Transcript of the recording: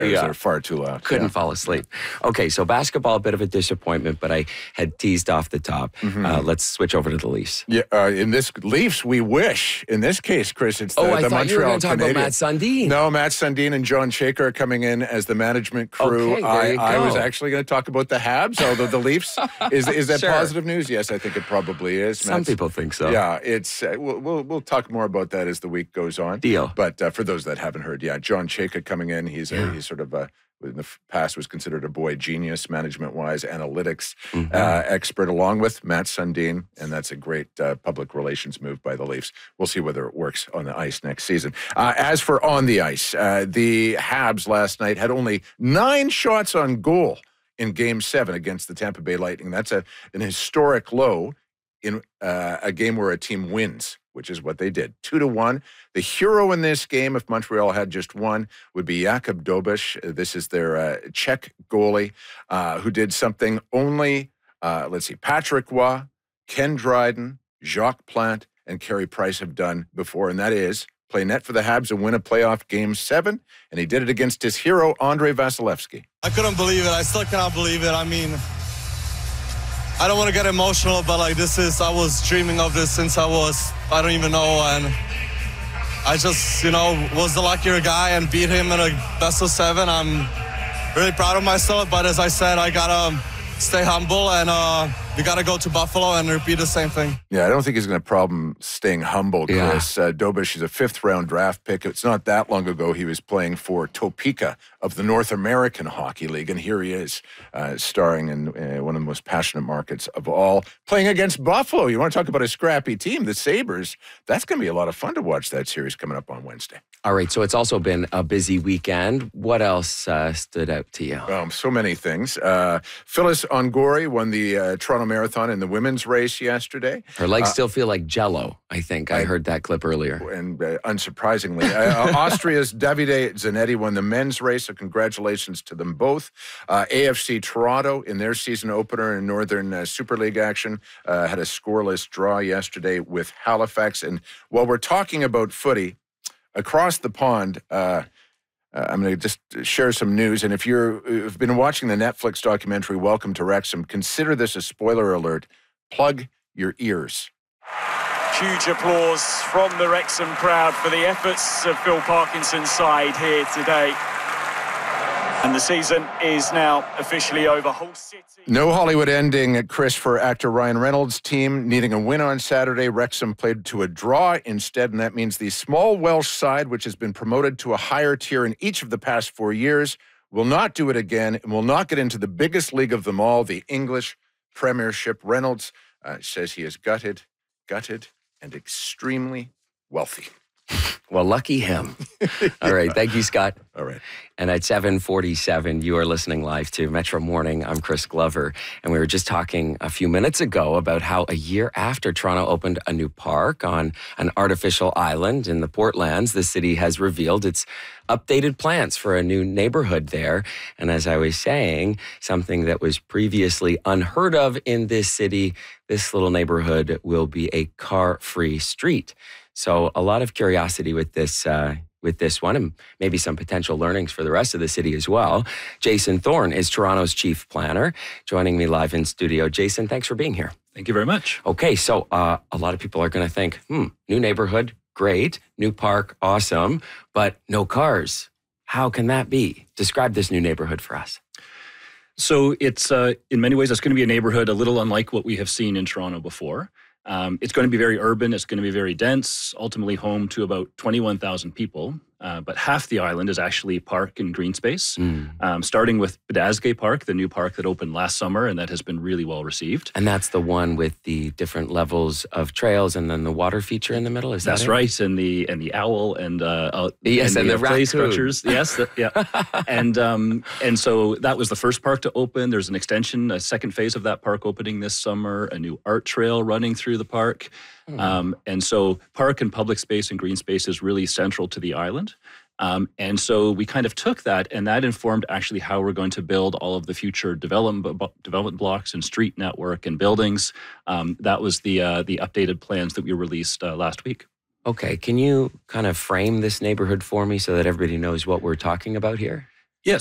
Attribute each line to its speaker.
Speaker 1: They're far too loud.
Speaker 2: Couldn't fall asleep. Okay, so basketball, a bit of a disappointment, but I had teased off the top. Let's switch over to the Leafs.
Speaker 1: Yeah, in this Leafs, we wish. In this case, Chris, it's the
Speaker 2: I
Speaker 1: Montreal
Speaker 2: thought you were going to talk about
Speaker 1: Canadiens.
Speaker 2: Matt Sundin.
Speaker 1: No, Matt Sundin and John Shaker are coming in as the management crew.
Speaker 2: Okay, there you
Speaker 1: I
Speaker 2: go.
Speaker 1: was actually going to talk about the Habs, although the Leafs. Is that
Speaker 2: Sure.
Speaker 1: positive news? Yes, I think it probably is.
Speaker 2: Some people think so.
Speaker 1: Yeah, it's we'll talk more about that as the week goes on.
Speaker 2: Deal.
Speaker 1: But for those that haven't heard, John Shaker coming in. He's sort of in the past was considered a boy genius, management-wise, analytics expert, along with Matt Sundin, and that's a great public relations move by the Leafs. We'll see whether it works on the ice next season. As for on the ice, the Habs last night had only 9 shots on goal in Game 7 against the Tampa Bay Lightning. That's an historic low in a game where a team wins, which is what they did. 2-1. The hero in this game, if Montreal had just one, would be Jakub Dobeš. This is their Czech goalie who did something only, Patrick Roy, Ken Dryden, Jacques Plante, and Carey Price have done before, and that is play net for the Habs and win a playoff Game 7, and he did it against his hero, Andrei Vasilevsky.
Speaker 3: I couldn't believe it. I still cannot believe it. I mean, I don't want to get emotional, but I was dreaming of this since I don't even know, and I just, was the luckier guy and beat him in a best of 7. I'm really proud of myself, but as I said, I gotta stay humble, and we gotta go to Buffalo and repeat the same thing.
Speaker 1: Yeah, I don't think he's going to have a problem staying humble, Chris. Dobeš is a 5th-round draft pick. It's not that long ago he was playing for Topeka of the North American Hockey League, and here he is starring in one of the most passionate markets of all, playing against Buffalo. You want to talk about a scrappy team, the Sabres. That's going to be a lot of fun to watch that series coming up on Wednesday.
Speaker 2: All right, so it's also been a busy weekend. What else stood out to you?
Speaker 1: So many things. Phyllis Ongori won the Toronto Marathon in the women's race yesterday.
Speaker 2: Her legs still feel like Jell-O, I think. I heard that clip earlier.
Speaker 1: And unsurprisingly, Austria's Davide Zanetti won the men's race, so congratulations to them both. AFC Toronto, in their season opener in Northern Super League action, had a scoreless draw yesterday with Halifax. And while we're talking about footy, across the pond, I'm going to just share some news. And if you've been watching the Netflix documentary, Welcome to Wrexham, consider this a spoiler alert. Plug your ears.
Speaker 4: Huge applause from the Wrexham crowd for the efforts of Phil Parkinson's side here today. And the season is now officially over. Hull City.
Speaker 1: No Hollywood ending, Chris, for actor Ryan Reynolds' team needing a win on Saturday. Wrexham played to a draw instead, and that means the small Welsh side, which has been promoted to a higher tier in each of the past 4 years, will not do it again and will not get into the biggest league of them all, the English Premiership. Reynolds says he is gutted, and extremely wealthy.
Speaker 2: Well, lucky him. All right. Thank you, Scott.
Speaker 1: All right.
Speaker 2: And at 7:47, you are listening live to Metro Morning. I'm Chris Glover. And we were just talking a few minutes ago about how a year after Toronto opened a new park on an artificial island in the Portlands, the city has revealed its updated plans for a new neighborhood there. And as I was saying, something that was previously unheard of in this city, this little neighborhood will be a car-free street. So a lot of curiosity with this one, and maybe some potential learnings for the rest of the city as well. Jason Thorne is Toronto's chief planner, joining me live in studio. Jason, thanks for being here.
Speaker 5: Thank you very much.
Speaker 2: Okay, so a lot of people are going to think, new neighborhood, great, new park, awesome, but no cars. How can that be? Describe this new neighborhood for us.
Speaker 5: So it's, in many ways, it's going to be a neighborhood a little unlike what we have seen in Toronto before. It's going to be very urban. It's going to be very dense, ultimately home to about 21,000 people. But half the island is actually park and green space, starting with Bedasgay Park, the new park that opened last summer, and that has been really well received.
Speaker 2: And that's the one with the different levels of trails and then the water feature in the middle, is that
Speaker 5: That's
Speaker 2: it?
Speaker 5: right, and the owl and
Speaker 2: yes, and the
Speaker 5: play
Speaker 2: raccoon.
Speaker 5: structures. Yes, yeah. And so that was the first park to open. There's an extension, a second phase of that park opening this summer, a new art trail running through the park. And so park and public space and green space is really central to the island. And so we kind of took that, and that informed actually how we're going to build all of the future development blocks and street network and buildings. That was the updated plans that we released last week.
Speaker 2: Okay, can you kind of frame this neighborhood for me so that everybody knows what we're talking about here?